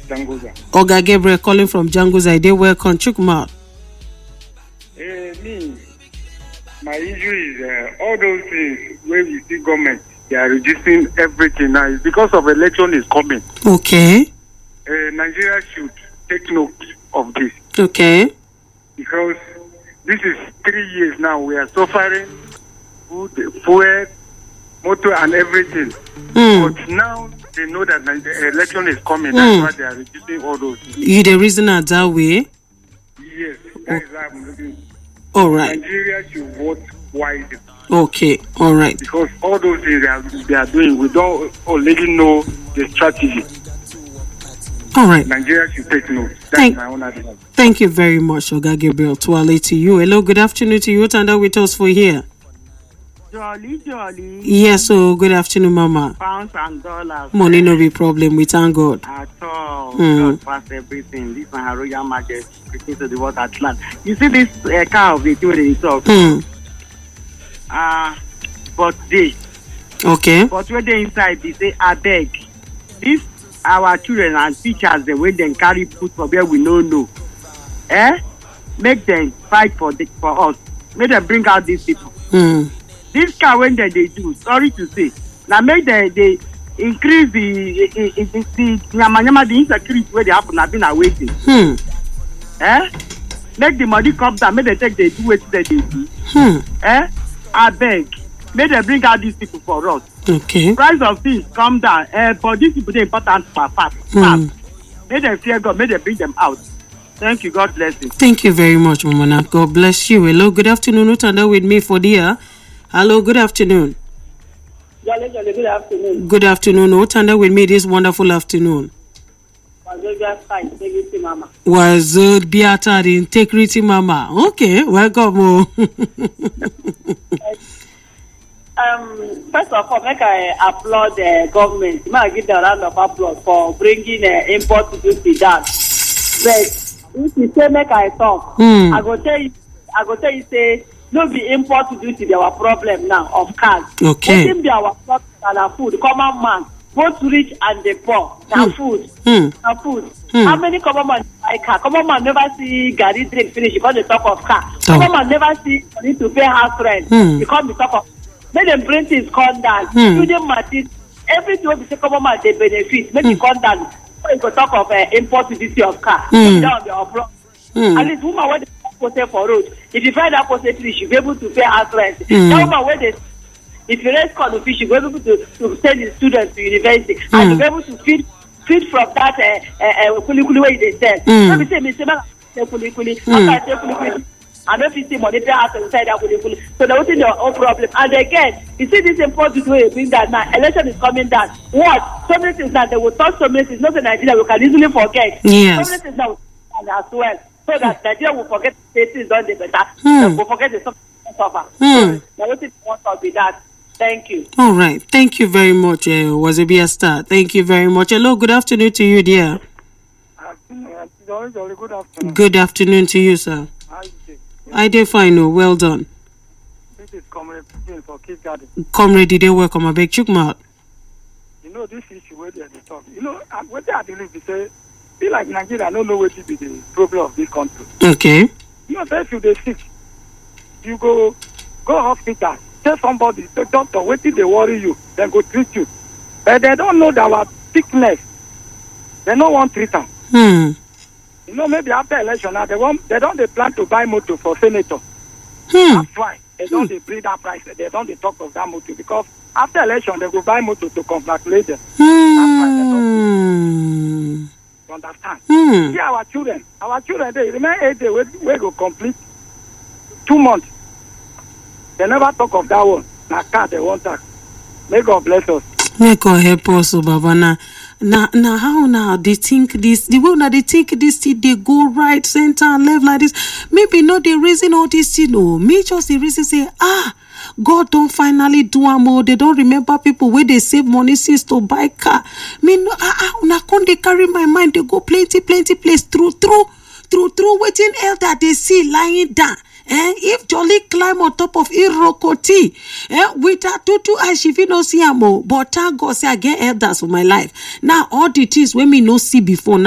Janguza. Oga Gabriel calling from Janguza. I did welcome Chukma. Me, my issue is all those things where we see government, they are reducing everything now. It's because of election is coming. Okay. Nigeria should take note of this. Okay. Because this is 3 years now. We are suffering food, fuel, motor, and everything. But now they know that the election is coming. That's why they are reducing all those things. You the reason that way? Yes, that is why I'm looking. All right. Nigeria should vote wisely. Okay. All right. Because all those things they are doing, we don't already know the strategy. All right. Nigeria should take note. That's my own advice. Thank you very much, Oga Gabriel. Tuale to you. Hello, good afternoon to you. Tanda with us for here. Jolly. Yes, so good afternoon, Mama. Pounds and dollars. Money no be problem. We thank God. At all. God pass everything. This is my Royal Majesty speaking to the world at land. You see this car of the two they talk. But they. Okay. But when they inside, they say, I beg. This our children and teachers, the way they carry food for where we don't know. Make them fight for us. Make them bring out these people. This car when they do, sorry to say, now make they increase the insecurity where they happen. I've been awaiting. Make the money come down. Make they take the do what they do. I beg. Make them bring out these people for us. Okay. Price of things come down. But these people they important for fast. Make them fear God. Make them bring them out. Thank you. God bless you. Thank you very much, Mama. God bless you. Hello, good afternoon. Utanda with me for dear. Hello, good afternoon. Jolly, good afternoon. Good afternoon. Utanda with me this wonderful afternoon. Integrity Mama. Was Beata the Integrity Mama. Okay, welcome. First of all, make I applaud the government. I give them a round of applause for bringing import duty down. But if you say make I talk, I go tell you say no be import duty be our problem now of cars. Okay. What be our problem and food? Common man, both rich and the poor. Now food. Now food. How many common man buy car? Common man never see Gary drink finish because they talk of car. Common man never see need to pay house rent because they talk of. Make them bring things come down. Student materials, everything will be say common man they benefit. Make it come down. So you go talk of import duty of car. That will be our problem. At least woman when they post for road, if you find that post finish, you be able to pay house rent. That woman when they if you raise corn fish, you be able to send the students to university and you be able to feed from that kuli way they sell. Let me say me say kuli. After I say kuli. I don't see money pay out inside that kuli. So they're waiting their own problem. And again, you see this important way bring that now. Election is coming down. What? So many things that they will touch so many things. Not in Nigeria, we can easily forget. Yes. So many things now as well. So that Nigeria will forget the things done the better. We'll forget the suffer. So they're waiting for us to be that. Thank you. All right. Thank you very much, Was a Bia Star. Thank you very much. Hello, good afternoon to you, dear. Good afternoon. Good afternoon to you, sir. How you doing? I did fine. Oh, well done. This is Comrade for Kids Garden. Comrade, did they welcome? I beg Chukma. You know, this issue where they talk. You know, what they are doing is say, feel like Nigeria don't know what to be the problem of this country. Okay. You know, if you're sick, you go hospital. Tell somebody, the doctor, what did they worry you? Then go treat you. But they don't know that our sickness. They don't want to treat them. You know, maybe after election now, they don't plan to buy motor for senator. That's why they don't bring that price. They don't talk of that motor because after election they go buy motor to congratulate them. That's why they don't. You understand? See our children, they remain 8 days. We go complete 2 months. They never talk of that one. Now car they want that. May God bless us. May God help us, Baba. Now, how now they think this? The way now they think this thing, they go right, center, and left like this. Maybe not the reason all this thing. No, me just the reason say, God don't finally do more. They don't remember people where they save money since to buy car. Me no, now can't they carry my mind? They go plenty place through waiting elder they see lying down. If Jolly climb on top of Irokoti, with a tutu as if you no see amo, but thank God say I get elders for my life. Now all the things when me no see before now.